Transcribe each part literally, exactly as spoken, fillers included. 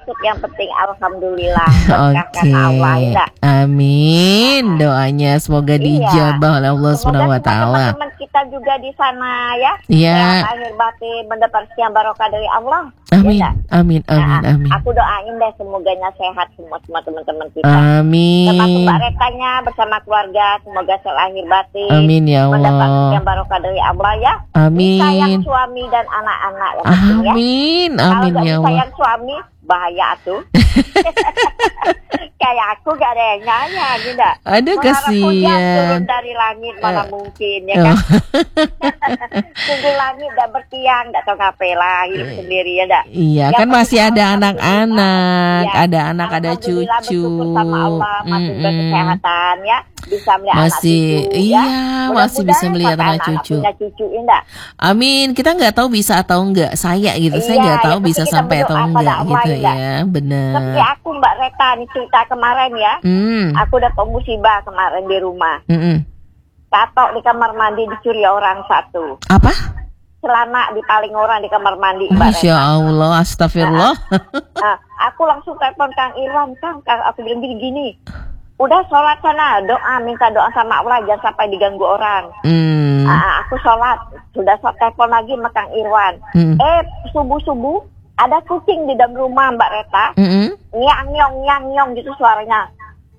masuk, yang penting alhamdulillah. Oke. Amin. Doanya semoga dijabah oleh Allah Subhanahu wa taala. Teman-teman kita juga di sana ya. Iya. Lahir batin mendapat sekian barokah dari Allah. Amin. Ya, amin, amin, nah, amin. Aku doain deh semoganya sehat semua semua teman-teman kita. Amin. Termasuk Mbak Retanya bersama keluarga, semoga selahir batin. Amin ya Allah. Mendapat sekian barokah dari Allah ya. Amin. Disayang suami dan anak-anak ya. Amin. Ya. Amin Kalau ya Allah. disayang suami bahaya tuh. Kayak aku gak ada yang nanya gitu. Aduh kasihan. Turun dari langit mana uh, mungkin ya kan. Tunggu langit dan bertiang, gak tau ngapain lah, hidup sendiri ya dak. Iya ya, kan masih ada anak-anak, ya, ada anak, ada cucu. Bersyukur sama Allah masih mm -mm. berkesehatan ya. Bisa melihat masih, anak cucu iya, ya. masih bisa melihat anak cucu. cucu ya, amin, kita nggak tahu bisa atau enggak saya gitu, saya nggak tahu bisa sampai atau enggak gitu ya, benar. Seperti aku Mbak Reta nih cerita kemarin ya, hmm. aku dapat musibah kemarin di rumah. Hmm. Tato di kamar mandi dicuri orang satu. Apa? Celana dipaling orang di kamar mandi. Masya Allah, astagfirullah. Nah, nah, aku langsung telepon Kang Irwan, Kang, Kang aku bilang gini-gini. Udah sholat sana, doa, minta doa sama Allah jangan sampai diganggu orang. Hmm. Nah, aku sholat, sudah sholat telepon lagi sama Kang Irwan. Hmm. Eh, subuh-subuh ada kucing di dalam rumah Mbak Reta. Hmm. Nyang nyong nyang nyong gitu suaranya.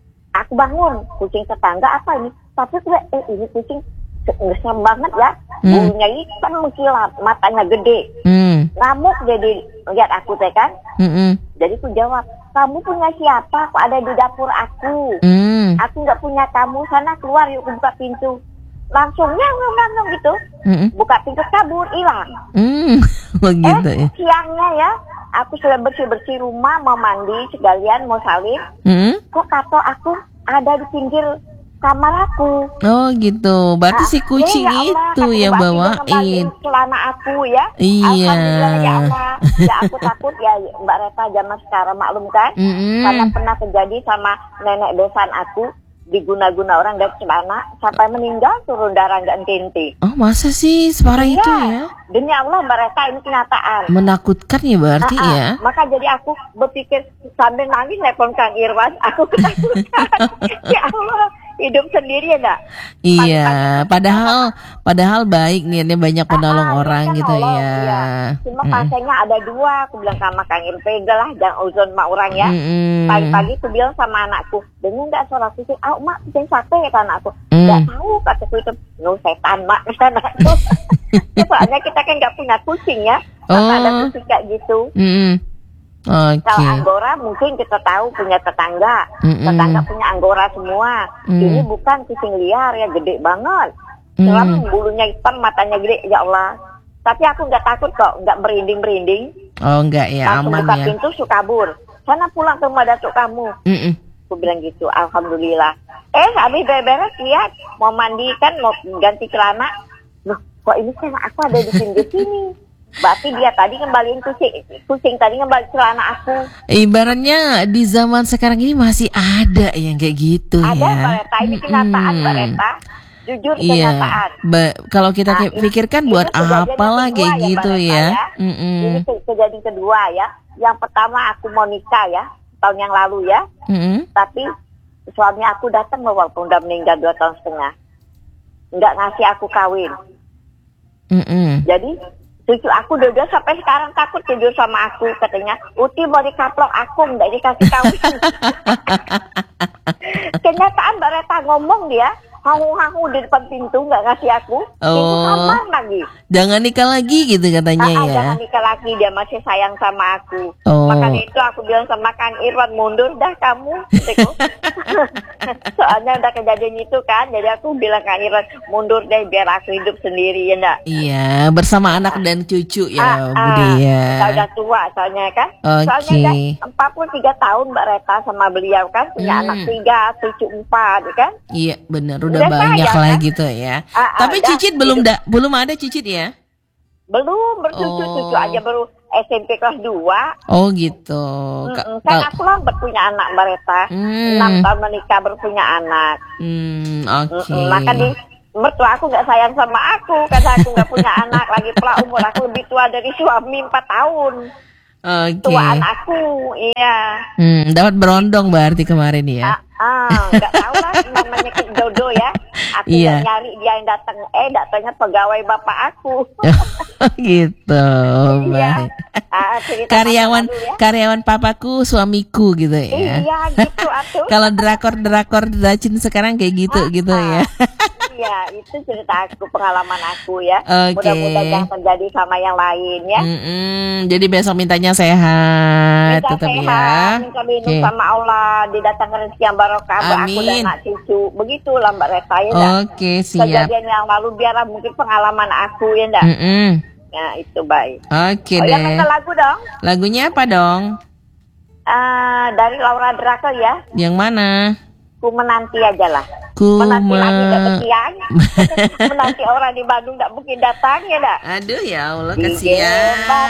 Aku bangun, kucing tetangga apa ini? Tapi gue, eh ini kucing ngesem banget ya. Hmm. Bulunya hitam mengkilap, matanya gede. Hmm. Ngamuk jadi lihat aku teh kan. Hmm. Jadi aku jawab, kamu punya siapa? Kok ada di dapur aku? Hmm. Aku nggak punya kamu, sana keluar yuk buka pintu. Langsung nyang nyang nyang gitu. Hmm. Buka pintu kabur hilang. Hmm. Begitu eh, ya. Siangnya ya, aku sudah bersih-bersih rumah, mau mandi sekalian mau salin. Hmm. Kok tato aku ada di pinggir kamar aku. Oh gitu, berarti nah, si kucing ya Allah, itu yang bawain celana aku ya. Iya. Alhamdulillah ya Allah. Ya aku takut ya Mbak Reta zaman sekarang maklum kan. Mm-hmm. Karena pernah terjadi sama nenek besan aku diguna-guna orang dari celana sampai meninggal turun darah nggak henti-henti. Oh masa sih separah iya. itu ya? Demi Allah Mbak Reta ini kenyataan. Menakutkan ya berarti uh-uh. ya. Maka jadi aku berpikir sambil nangis nelpon Kang Irwan, aku ketakutan. Ya Allah. Hidup sendiri ya enggak? Iya, padahal padahal baik niatnya banyak penolong ah, orang kan gitu Allah, ya. Iya. Cuma mm. pasiennya ada dua, aku bilang sama Kang Irfega lah, jangan uzon sama orang ya. Mm. Pagi-pagi aku bilang sama anakku, dengar nggak suara kucing? Ah, mak kucing sate ya anakku. Nggak mm. tahu kataku itu, no setan mak anakku. Soalnya kita kan nggak punya kucing ya, oh. ada kucing kayak gitu. Mm. Okay. Kalau anggora mungkin kita tahu punya tetangga, Mm-mm. tetangga punya anggora semua. Mm. Ini bukan kucing liar ya, gede banget. Selam mm. bulunya hitam, matanya gede, ya Allah. Tapi aku nggak takut kok, nggak merinding-merinding. Oh enggak ya, langsung aman buka ya. pintu suka kabur. Sana pulang ke rumah datuk kamu. Mm-mm. Aku bilang gitu, alhamdulillah. Eh habis beres lihat mau mandi kan, mau ganti celana. Loh, kok ini celana aku ada di pinggir sini. Berarti dia tadi ngembaliin kucing, kucing tadi ngembaliin celana aku. Ibaratnya di zaman sekarang ini masih ada yang kayak gitu ada, ya. Ada Mbak Reta, ini kenyataan Mbak Reta. Jujur iya. kenyataan. Ba- kalau kita nah, pikirkan ini, buat apa lah kayak ya, gitu ya. ya. Ini kejadian kedua ya. Yang pertama aku mau nikah ya, tahun yang lalu ya. Mm-mm. Tapi suami aku datang walaupun udah meninggal dua tahun setengah. Nggak ngasih aku kawin. Mm-mm. Jadi cucu aku udah sampai sekarang takut tidur sama aku, katanya Uti mau dikaplok aku nggak dikasih kawin. Kenyataan Mbak Reta ngomong dia hangu-hangu di depan pintu nggak ngasih aku, pintu oh, kamar lagi. Jangan nikah lagi gitu katanya ah, ya. Jangan nikah lagi, dia masih sayang sama aku. Oh. Makanya itu aku bilang sama Kang Irwan, mundur dah kamu. Soalnya udah kejadian itu kan, jadi aku bilang Kang Irwan mundur deh biar aku hidup sendiri ya enggak. Iya, bersama anak dan cucu ya, ah, Budi ya. Kita udah tua soalnya kan. Okay. Soalnya kan empat puluh tiga tahun Mbak Reta sama beliau kan, punya hmm. anak tiga, cucu empat kan. Iya, benar. Udah, udah banyak saya, lah kan? Gitu ya. Ah, ah, Tapi cicit belum da, belum ada cicit ya? Belum, bercucu-cucu oh. aja baru S M P kelas dua. Oh gitu. Mm-mm. Kan aku lambat punya anak Mbak Reta. Mm. enam tahun menikah baru punya anak. Mm, Oke. Okay. Maka di mertua aku gak sayang sama aku karena aku gak punya anak. Lagi pula umur aku lebih tua dari suami empat tahun. Oke. Tuaan aku, iya. Hmm, dapat berondong berarti kemarin ya. Ah, ah, nggak tahu lah namanya jodoh ya. Aku Iya. nggak nyari dia yang datang, eh datangnya pegawai bapak aku. Gitu. Iya. Baik. Ah, cerita Karyawan masa lalu ya. karyawan papaku suamiku gitu ya. Iya gitu atuh. Kalau drakor-drakor Dacin sekarang kayak gitu Ah, gitu ah. ya. Iya, itu cerita aku, pengalaman aku ya. Oke. Mudah-mudahan jangan terjadi sama yang lain ya. Mm-mm. Jadi besok mintanya sehat Minta tetap sehat, ya. minta minum Oke. sama Allah, didatangkan rezeki yang barokah buat aku dan Amin. anak cucu. Begitulah Mbak Reva ya ndak? Oke, siap. Kejadian yang lalu biarlah mungkin pengalaman aku ya ndak? Mm-mm. Nah itu baik. Oke Oh ya minta deh. lagu dong. Lagunya apa dong? Ah, dari Laura Drake ya. Yang mana? Ku menanti aja lah. Ku Menanti lagi me- gak kesian. Menanti orang di Bandung gak mungkin datang ya ndak? Aduh ya Allah Di kasihan. Jember.